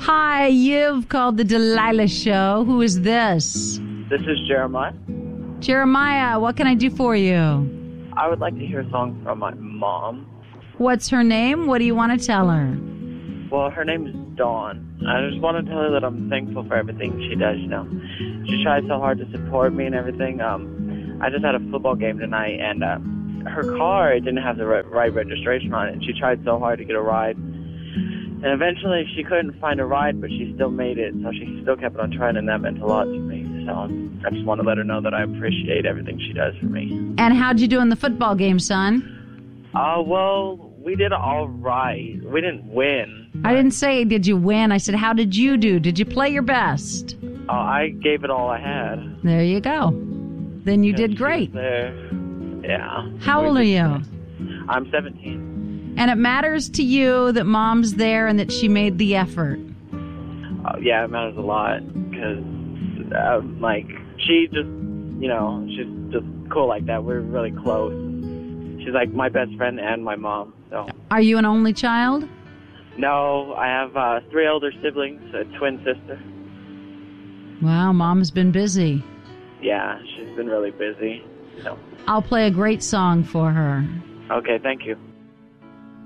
Hi, you've called the Delilah Show. Who is this? This is Jeremiah. Jeremiah, what can I do for you? I would like to hear a song from my mom. What's her name? What do you want to tell her? Well, her name is Dawn. I just want to tell her that I'm thankful for everything she does, She tries so hard to support me and everything. I just had a football game tonight, and her car didn't have the right registration on it, and she tried so hard to get a ride. And eventually she couldn't find a ride, but she still made it, so she still kept on trying, and that meant a lot to me. So I just want to let her know that I appreciate everything she does for me. And how'd you do in the football game, son? Well, we did all right. We didn't win. I didn't say did you win. I said how did you do? Did you play your best? I gave it all I had. There you go. Then you did great. There. Yeah. How old are you? I'm 17. And it matters to you that mom's there and that she made the effort. Yeah, it matters a lot because, she just, she's just cool like that. We're really close. She's like my best friend and my mom. So. Are you an only child? No, I have 3 older siblings, a twin sister. Wow, mom's been busy. Yeah, she's been really busy. So. I'll play a great song for her. Okay, thank you.